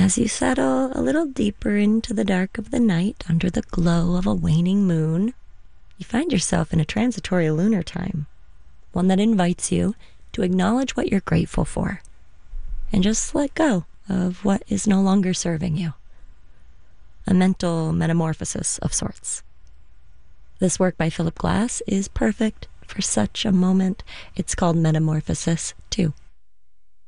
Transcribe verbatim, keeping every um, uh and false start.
As you settle a little deeper into the dark of the night under the glow of a waning moon, you find yourself in a transitory lunar time, one that invites you to acknowledge what you're grateful for and just let go of what is no longer serving you. A mental metamorphosis of sorts. This work by Philip Glass is perfect for such a moment. It's called Metamorphosis